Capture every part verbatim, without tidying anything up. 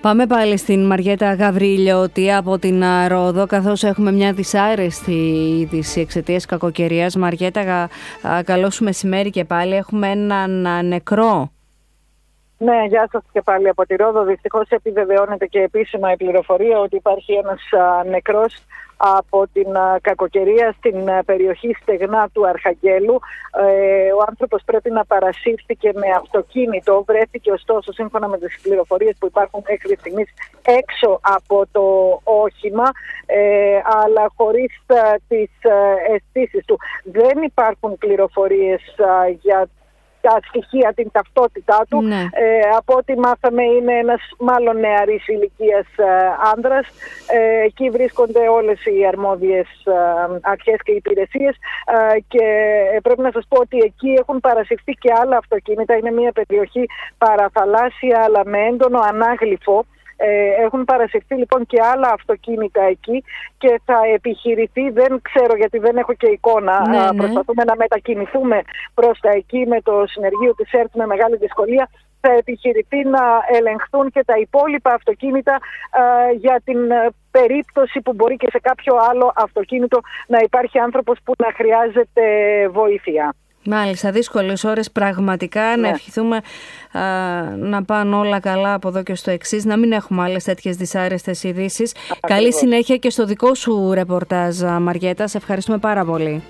Πάμε πάλι στην Μαριέτα Γαβριλιώτη από την Ρόδο, καθώς έχουμε μια δυσάρεστη είδηση εξαιτίας κακοκαιρίας. Μαριέτα, καλό σου μεσημέρι και πάλι. Έχουμε έναν νεκρό. Ναι, γεια σας και πάλι από τη Ρόδο. Δυστυχώς επιβεβαιώνεται και επίσημα η πληροφορία ότι υπάρχει ένας α, νεκρός από την α, κακοκαιρία στην α, περιοχή Στεγνά του Αρχαγγέλου. Ε, ο άνθρωπος πρέπει να παρασύρθηκε με αυτοκίνητο. Βρέθηκε ωστόσο, σύμφωνα με τις πληροφορίες που υπάρχουν μέχρι στιγμής, έξω από το όχημα, ε, αλλά χωρίς α, τις α, αισθήσεις του. Δεν υπάρχουν πληροφορίες α, για τα στοιχεία, την ταυτότητά του. Ναι. Ε, από ό,τι μάθαμε είναι ένας μάλλον νεαρής ηλικίας ε, άνδρας. Ε, εκεί βρίσκονται όλες οι αρμόδιες ε, αρχές και υπηρεσίες ε, και πρέπει να σας πω ότι εκεί έχουν παρασυρθεί και άλλα αυτοκίνητα. Είναι μια περιοχή παραθαλάσσια αλλά με έντονο ανάγλυφο. Ε, έχουν παρασυρθεί λοιπόν και άλλα αυτοκίνητα εκεί και θα επιχειρηθεί, δεν ξέρω γιατί δεν έχω και εικόνα, ναι, ναι. προσπαθούμε να μετακινηθούμε προς τα εκεί με το συνεργείο της ΕΡΤ με μεγάλη δυσκολία. Θα επιχειρηθεί να ελεγχθούν και τα υπόλοιπα αυτοκίνητα ε, για την περίπτωση που μπορεί και σε κάποιο άλλο αυτοκίνητο να υπάρχει άνθρωπος που να χρειάζεται βοήθεια. Μάλιστα, δύσκολες ώρες πραγματικά. Ναι. Να ευχηθούμε α, να πάνε όλα καλά από εδώ και στο εξής, να μην έχουμε άλλες τέτοιες δυσάρεστες ειδήσεις. Καλή συνέχεια και στο δικό σου ρεπορτάζ, Μαριέτα. Σε ευχαριστούμε πάρα πολύ.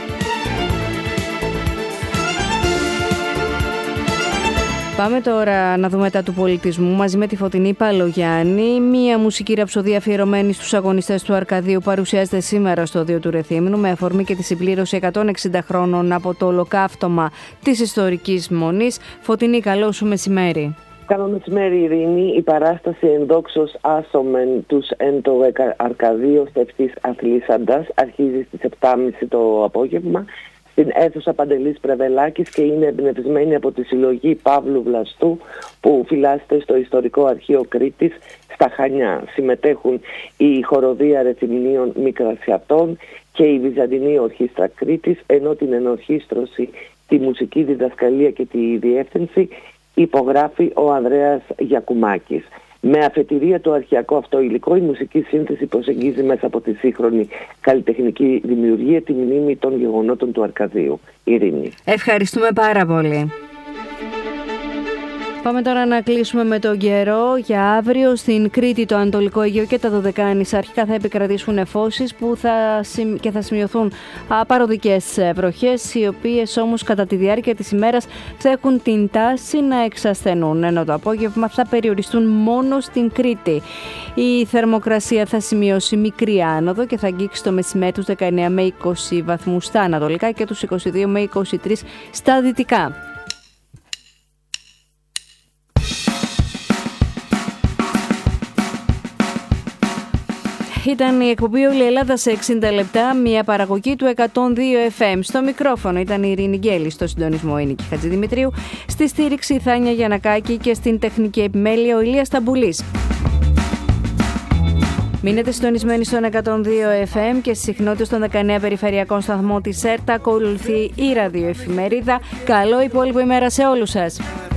Πάμε τώρα να δούμε τα του πολιτισμού μαζί με τη Φωτεινή Παλογιάννη. Μία μουσική ραψοδία αφιερωμένη στους αγωνιστές του Αρκαδίου παρουσιάζεται σήμερα στο Οδείο του Ρεθύμνου με αφορμή και τη συμπλήρωση εκατόν εξήντα χρόνων από το ολοκαύτωμα της ιστορικής Μονής. Φωτεινή, καλό σου μεσημέρι. Καλό μεσημέρι, Ειρήνη. Η παράσταση «Ενδόξως άσομεν τους εν το Αρκαδίο στευτής αθλήσαντας» αρχίζει στις επτά και μισή το απόγευμα στην αίθουσα Παντελής Πρεβελάκης και είναι εμπνευσμένη από τη συλλογή Παύλου Βλαστού που φυλάσσεται στο Ιστορικό Αρχείο Κρήτης στα Χανιά. Συμμετέχουν η Χοροδία Ρεθυμνίων Μικρασιατών και η Βυζαντινή Ορχήστρα Κρήτης, ενώ την ενορχήστρωση, τη μουσική διδασκαλία και τη διεύθυνση υπογράφει ο Ανδρέας Γιακουμάκης. Με αφετηρία το αρχαιακό αυτό υλικό, η μουσική σύνθεση προσεγγίζει μέσα από τη σύγχρονη καλλιτεχνική δημιουργία τη μνήμη των γεγονότων του Αρκαδίου. Ειρήνη. Ευχαριστούμε πάρα πολύ. Πάμε τώρα να κλείσουμε με τον καιρό. Για αύριο στην Κρήτη, το Ανατολικό Αιγαίο και τα Δωδεκάνησα αρχικά θα επικρατήσουν νεφώσεις που θα, και θα σημειωθούν παροδικές βροχές, οι οποίες όμως κατά τη διάρκεια της ημέρας θα έχουν την τάση να εξασθενούν, ενώ το απόγευμα θα περιοριστούν μόνο στην Κρήτη. Η θερμοκρασία θα σημειώσει μικρή άνοδο και θα αγγίξει το μεσημέρι τους δεκαεννέα με είκοσι βαθμούς στα ανατολικά και τους είκοσι δύο με είκοσι τρεις στα δυτικά. Ήταν η εκπομπή «Όλη η Ελλάδα σε εξήντα λεπτά», μια παραγωγή του εκατόν δύο εφ εμ. Στο μικρόφωνο ήταν η Ειρήνη Γκέλη, στο συντονισμό η Νίκη Χατζηδημητρίου, στη στήριξη η Θάνια Γιαννακάκη και στην τεχνική επιμέλεια ο Ηλίας Ταμπουλής. Μείνετε συντονισμένοι στον εκατόν δύο εφ εμ και στις συχνότητες των δεκαεννέα περιφερειακών σταθμών της ΕΡΤ. Ακολουθεί η ραδιοεφημερίδα. Καλό υπόλοιπο ημέρα σε όλους σας.